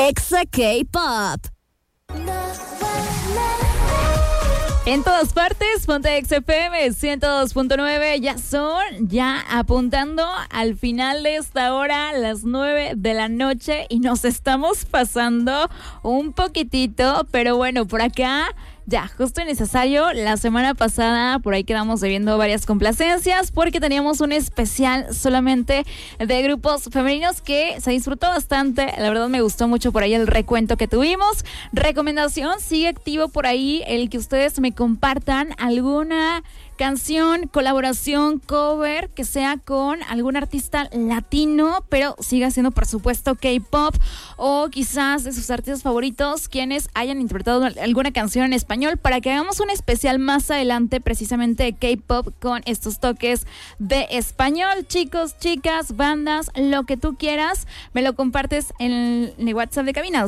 Exa K-Pop. En todas partes, ponte XFM 102.9, ya apuntando al final de esta hora, las 9 de la noche, y nos estamos pasando un poquitito, pero bueno, por acá ya, justo y necesario. La semana pasada por ahí quedamos debiendo varias complacencias porque teníamos un especial solamente de grupos femeninos que se disfrutó bastante. La verdad me gustó mucho por ahí el recuento que tuvimos. Recomendación, sigue activo por ahí el que ustedes me compartan alguna canción, colaboración, cover que sea con algún artista latino, pero siga siendo por supuesto K-pop, o quizás de sus artistas favoritos quienes hayan interpretado alguna canción en español, para que hagamos un especial más adelante precisamente de K-pop con estos toques de español. Chicos, chicas, bandas, lo que tú quieras, me lo compartes en el WhatsApp de cabina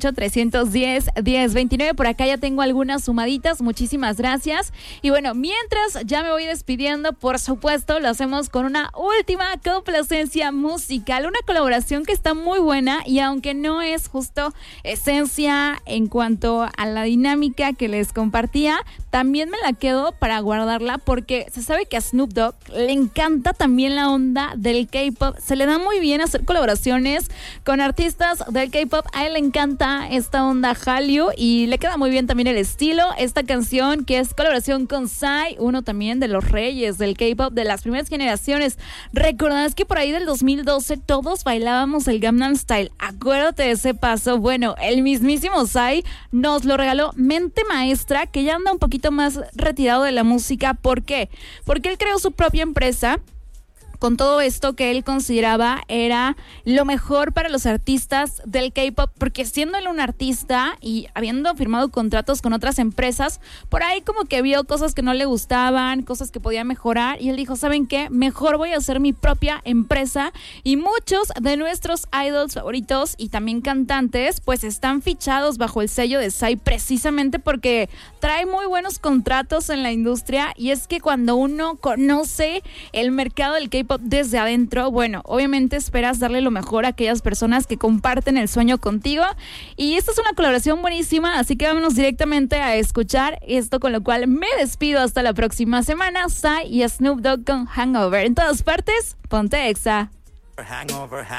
238-310-1029. Por acá ya tengo algunas sumaditas, muchísimas gracias. Y bueno, mientras ya me voy despidiendo, por supuesto, lo hacemos con una última complacencia musical, una colaboración que está muy buena, y aunque no es justo esencia en cuanto a la dinámica que les compartía, también me la quedo para guardarla porque se sabe que a Snoop Dogg le encanta también la onda del K-pop, se le da muy bien hacer colaboraciones con artistas del K-pop, a él le encanta esta onda Hallyu y le queda muy bien también el estilo. Esta canción que es colaboración con Psy, uno también de los reyes del K-pop de las primeras generaciones. Recordarás que por ahí del 2012 todos bailábamos el Gangnam Style, acuérdate de ese paso. Bueno, el mismísimo Psy nos lo regaló, mente maestra, que ya anda un poquito más retirado de la música. ¿Por qué? Porque él creó su propia empresa con todo esto que él consideraba era lo mejor para los artistas del K-pop, porque siendo él un artista y habiendo firmado contratos con otras empresas, por ahí como que vio cosas que no le gustaban, cosas que podía mejorar, y él dijo, ¿saben qué? Mejor voy a hacer mi propia empresa. Y muchos de nuestros idols favoritos y también cantantes pues están fichados bajo el sello de Psy, precisamente porque trae muy buenos contratos en la industria. Y es que cuando uno conoce el mercado del K-pop desde adentro, bueno, obviamente esperas darle lo mejor a aquellas personas que comparten el sueño contigo, y esta es una colaboración buenísima, así que vámonos directamente a escuchar esto, con lo cual me despido hasta la próxima semana. Psy y Snoop Dogg con Hangover. En todas partes, ponte Exa.